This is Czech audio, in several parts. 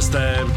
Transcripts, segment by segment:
6.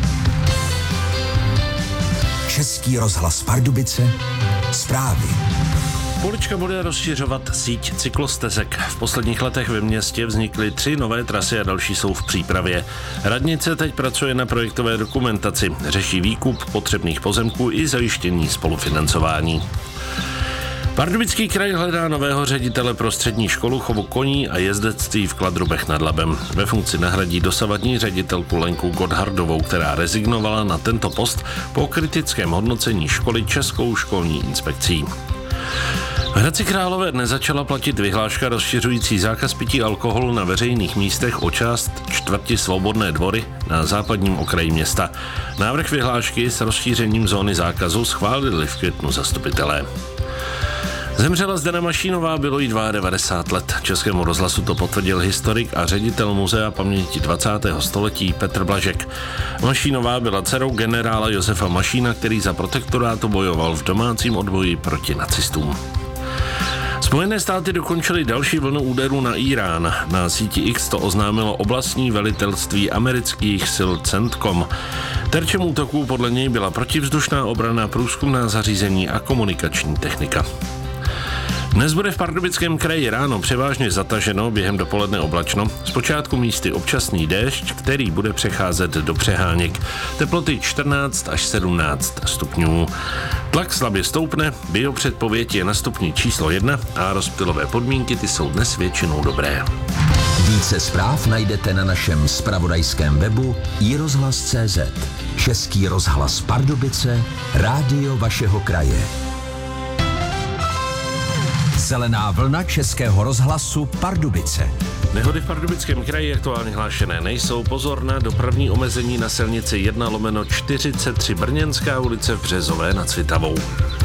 Český rozhlas Pardubice, zprávy. Polička bude rozšiřovat síť cyklostezek. V posledních letech ve městě vznikly 3 nové trasy a další jsou v přípravě. Radnice teď pracuje na projektové dokumentaci, řeší výkup potřebných pozemků i zajištění spolufinancování. Pardubický kraj hledá nového ředitele pro střední školu chovu koní a jezdectví v Kladrubech nad Labem. Ve funkci nahradí dosavadní ředitelku Lenku Gotthardovou, která rezignovala na tento post po kritickém hodnocení školy Českou školní inspekcí. V Hradci Králové dnes začala platit vyhláška rozšiřující zákaz pití alkoholu na veřejných místech o část čtvrti Svobodné dvory na západním okraji města. Návrh vyhlášky s rozšířením zóny zákazu schválili v květnu zastupitelé. Zemřela Zdena Mašínová, bylo jí 92 let. Českému rozhlasu to potvrdil historik a ředitel Muzea paměti 20. století Petr Blažek. Mašínová byla dcerou generála Josefa Mašína, který za protektorátu bojoval v domácím odboji proti nacistům. Spojené státy dokončily další vlnu úderů na Irán. Na síti X to oznámilo oblastní velitelství amerických sil CENTCOM. Terčem útoků podle něj byla protivzdušná obrana, průzkumná zařízení a komunikační technika. Dnes bude v Pardubickém kraji ráno převážně zataženo, během dopoledne oblačno, zpočátku místy občasný déšť, který bude přecházet do přeháněk. Teploty 14 až 17 stupňů. Tlak slabě stoupne, biopředpověď je na stupni číslo 1 a rozptylové podmínky ty jsou dnes většinou dobré. Více zpráv najdete na našem zpravodajském webu iRozhlas.cz. Český rozhlas Pardubice, rádio vašeho kraje. Zelená vlna Českého rozhlasu Pardubice. Nehody v Pardubickém kraji aktuálně hlášené nejsou. Pozor na dopravní omezení na silnici 1/43 Brněnská ulice v Březové nad Svitavou.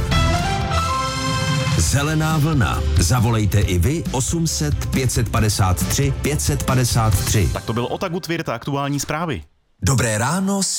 Zelená vlna. Zavolejte i vy 800 553 553. Tak to byl Ota Gutwirth, aktuální zprávy. Dobré ráno s